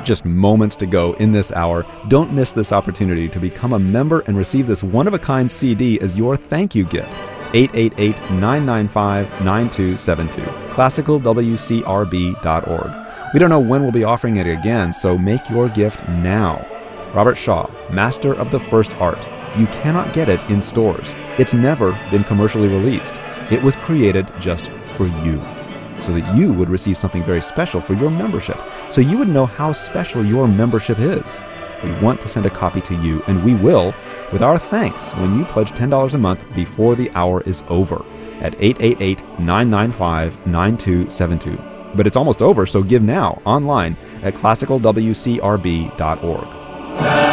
just moments to go in this hour. Don't miss this opportunity to become a member and receive this one-of-a-kind CD as your thank you gift. 888-995-9272. ClassicalWCRB.org. We don't know when we'll be offering it again, so make your gift now. Robert Shaw, master of the first art. You cannot get it in stores. It's never been commercially released. It was created just for you, so that you would receive something very special for your membership, so you would know how special your membership is. We want to send a copy to you, and we will, with our thanks, when you pledge $10 a month before the hour is over at 888-995-9272. But it's almost over, so give now online at classicalwcrb.org.